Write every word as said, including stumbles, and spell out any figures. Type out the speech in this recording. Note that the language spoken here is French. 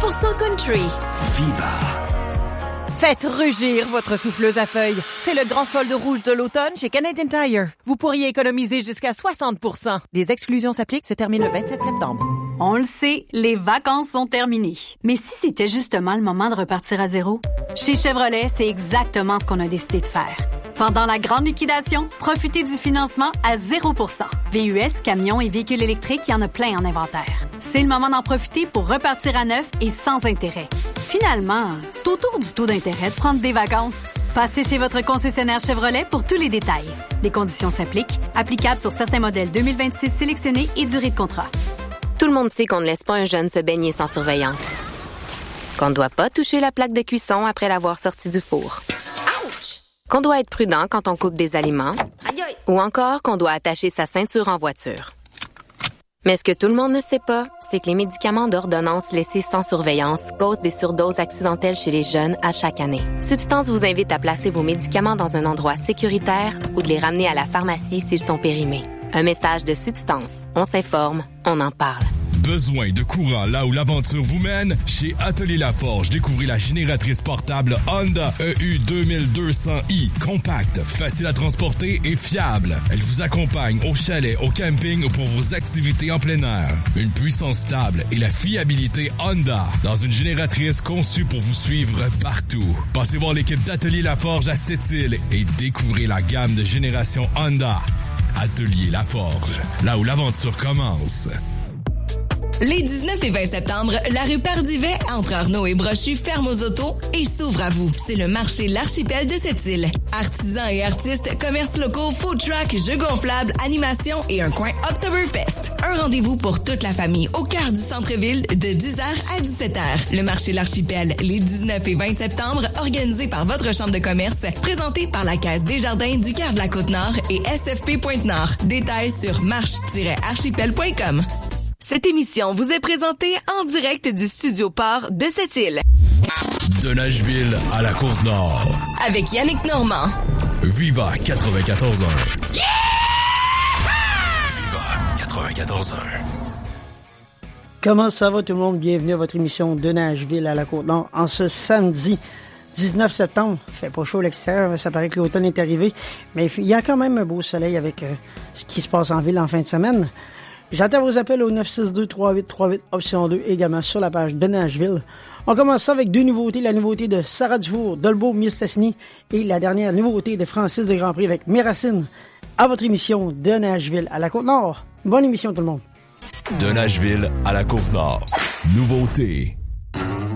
pour cent country. Viva. Faites rugir votre souffleuse à feuilles. C'est le grand solde rouge de l'automne chez Canadian Tire. Vous pourriez économiser jusqu'à soixante pour cent. Des exclusions s'appliquent, se termine le vingt-sept septembre. On le sait, les vacances sont terminées. Mais si c'était justement le moment de repartir à zéro? Chez Chevrolet, c'est exactement ce qu'on a décidé de faire. Pendant la grande liquidation, profitez du financement à zéro pour cent. V U S, camions et véhicules électriques, il y en a plein en inventaire. C'est le moment d'en profiter pour repartir à neuf et sans intérêt. Finalement, c'est au tour du taux d'intérêt de prendre des vacances. Passez chez votre concessionnaire Chevrolet pour tous les détails. Des conditions s'appliquent, applicables sur certains modèles deux mille vingt-six sélectionnés et durée de contrat. Tout le monde sait qu'on ne laisse pas un jeune se baigner sans surveillance. Qu'on ne doit pas toucher la plaque de cuisson après l'avoir sortie du four. Ouch! Qu'on doit être prudent quand on coupe des aliments. Aïe aïe! Ou encore qu'on doit attacher sa ceinture en voiture. Mais ce que tout le monde ne sait pas, c'est que les médicaments d'ordonnance laissés sans surveillance causent des surdoses accidentelles chez les jeunes à chaque année. Substance vous invite à placer vos médicaments dans un endroit sécuritaire ou de les ramener à la pharmacie s'ils sont périmés. Un message de Substance. On s'informe, on en parle. Besoin de courant là où l'aventure vous mène? Chez Atelier Laforge, découvrez la génératrice portable Honda E U deux mille deux cents i. Compacte, facile à transporter et fiable. Elle vous accompagne au chalet, au camping ou pour vos activités en plein air. Une puissance stable et la fiabilité Honda dans une génératrice conçue pour vous suivre partout. Passez voir l'équipe d'Atelier Laforge à Sept-Îles et découvrez la gamme de génération Honda. Atelier Laforge, là où l'aventure commence. Les dix-neuf et vingt septembre, la rue Pardivet, entre Arnaud et Brochu, ferme aux autos et s'ouvre à vous. C'est le marché L'Archipel de Sept-Îles. Artisans et artistes, commerces locaux, food truck, jeux gonflables, animations et un coin Oktoberfest. Un rendez-vous pour toute la famille au cœur du centre-ville de dix heures à dix-sept heures. Le marché L'Archipel, les dix-neuf et vingt septembre, organisé par votre chambre de commerce, présenté par la Caisse des Jardins du cœur de la Côte-Nord et S F P Pointe-Nord. Détails sur marche tiret archipel point com. Cette émission vous est présentée en direct du Studio Port de Sept-Îles. De Nashville à la Côte-Nord. Avec Yannick Normand. Viva quatre-vingt-quatorze un. Yeah! Viva quatre-vingt-quatorze un. Comment ça va tout le monde? Bienvenue à votre émission de Nashville à la Côte-Nord en ce samedi dix-neuf septembre. Il fait pas chaud à l'extérieur, ça paraît que l'automne est arrivé, mais il y a quand même un beau soleil avec euh, ce qui se passe en ville en fin de semaine. J'attends vos appels au neuf six deux trois huit trois huit option deux, également sur la page de Nashville. On commence ça avec deux nouveautés. La nouveauté de Sarah Dufour, Dolbeau Mistassini et la dernière nouveauté de Francis de Grandpré avec Mes Racines à votre émission de Nashville à la Côte-Nord. Bonne émission tout le monde. De Nashville à la Côte-Nord. Nouveauté.